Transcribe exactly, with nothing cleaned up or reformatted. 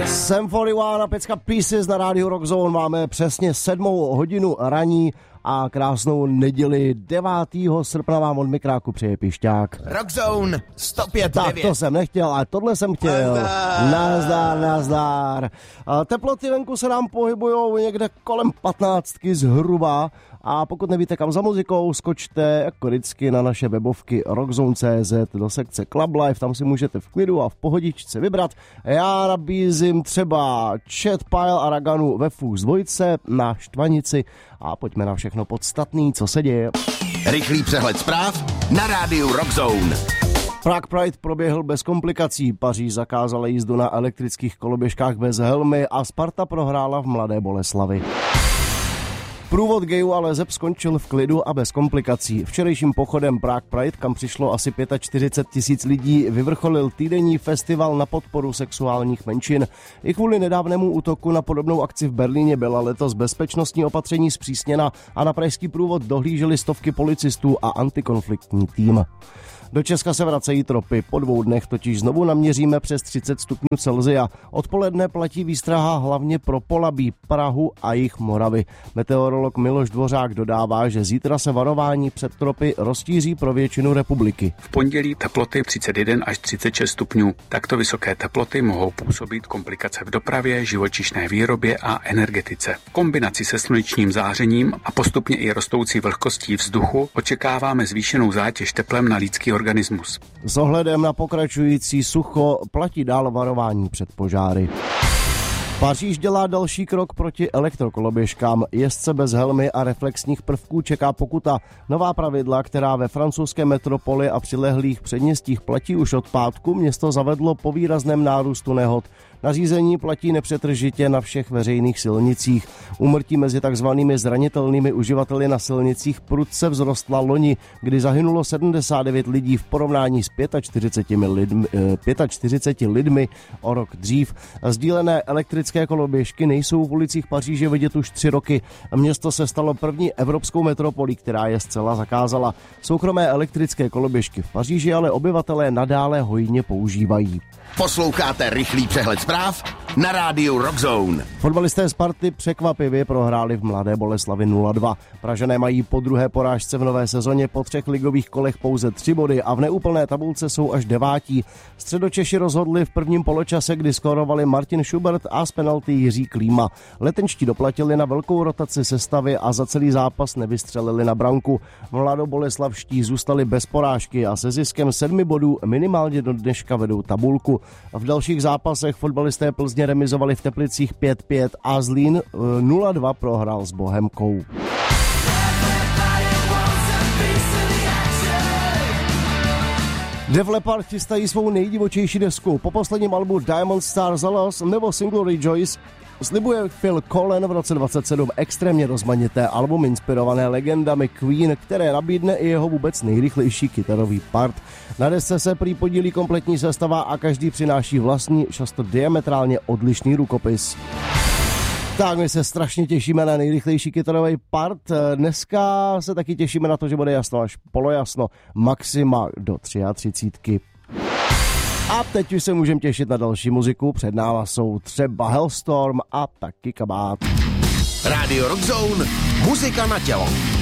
Sum čtyřicet jedna a pecka Pieces na rádiu Rockzone. Máme přesně sedmou hodinu raní a krásnou neděli devátého srpna vám od mikráku přeje Pišťák. Rockzone sto pět Tak devět. to jsem nechtěl, ale tohle jsem chtěl. Nazdar. Nazdar, nazdar. A teploty venku se nám pohybujou někde kolem patnáctky zhruba. A pokud nevíte kam za muzikou, skočte jako vždycky na naše webovky rockzone tečka cé zet do sekce Club Life, tam si můžete v klidu a v pohodičce vybrat. Já nabízím třeba Chet Pile a Raganu ve Fůz dvojce na Štvanici a pojďme na všechno podstatný, co se děje. Rychlý přehled zpráv na rádiu Rockzone. Prague Pride proběhl bez komplikací, Paříž zakázala jízdu na elektrických koloběžkách bez helmy a Sparta prohrála v Mladé Boleslavi. Průvod gayů a lezeb skončil v klidu a bez komplikací. Včerejším pochodem Prague Pride, kam přišlo asi čtyřicet pět tisíc lidí, vyvrcholil týdenní festival na podporu sexuálních menšin. I kvůli nedávnému útoku na podobnou akci v Berlíně byla letos bezpečnostní opatření zpřísněna a na pražský průvod dohlíželi stovky policistů a antikonfliktní tým. Do Česka se vracejí tropy, po dvou dnech totiž znovu naměříme přes třicet stupňů Celsia. Odpoledne platí výstraha hlavně pro Polabí, Prahu a jih Moravy. Meteorolog Miloš Dvořák dodává, že zítra se varování před tropy rozšíří pro většinu republiky. V pondělí teploty třicet jedna až třicet šest stupňů. Takto vysoké teploty mohou působit komplikace v dopravě, živočišné výrobě a energetice. V kombinaci se slunečním zářením a postupně i rostoucí vlhkostí vzduchu očekáváme zvýšenou zátěž teplem na lidský organismus. organismus. S ohledem na pokračující sucho platí dál varování před požáry. Paříž dělá další krok proti elektrokoloběžkám. Jezdce bez helmy a reflexních prvků čeká pokuta. Nová pravidla, která ve francouzské metropoli a přilehlých předměstích platí už od pátku, město zavedlo po výrazném nárůstu nehod. Nařízení platí nepřetržitě na všech veřejných silnicích. Úmrtí mezi takzvanými zranitelnými uživateli na silnicích prudce vzrostla loni, kdy zahynulo sedmdesát devět lidí v porovnání s čtyřiceti pěti lidmi, čtyřiceti pěti lidmi o rok dřív. Sdílené elektrické koloběžky nejsou v ulicích Paříže vidět už tři roky. Město se stalo první evropskou metropolí, která je zcela zakázala. Soukromé elektrické koloběžky v Paříži ale obyvatelé nadále hojně používají. Posloucháte rychlý přehled zpráv na rádiu Rockzone. Fotbalisté Sparty překvapivě prohráli v Mladé Boleslavi nula dva. Pražané mají po druhé porážce v nové sezóně po třech ligových kolech pouze tři body a v neúplné tabulce jsou až devátí. Středočeši rozhodli v prvním poločase, kdy skórovali Martin Schubert a z penalty Jiří Klíma. Letenští doplatili na velkou rotaci sestavy a za celý zápas nevystřelili na branku. Mladoboleslavští zůstali bez porážky a se ziskem sedmi bodů minimálně do dneška vedou tabulku. V dalších zápasech fotbalisté Plzně remizovali v Teplicích pět pět a Zlín nula dva prohrál s Bohemkou. Def Leppard chystají svou nejdivočejší desku. Po posledním albu Diamond Star Zalas nebo singlu Rejoice slibuje Phil Collen v roce dvacet sedm extrémně rozmanité album inspirované legendami Queen, které nabídne i jeho vůbec nejrychlejší kytarový part. Na desce se prý podílí kompletní sestava a každý přináší vlastní, často diametrálně odlišný rukopis. Tak my se strašně těšíme na nejrychlejší kytarový part. Dneska se taky těšíme na to, že bude jasno až polojasno, maxima do třicítky. A teď už se můžeme těšit na další muziku. Před náma jsou třeba Hellstorm a taky Kabát. Radio Rockzone, muzika na tělo.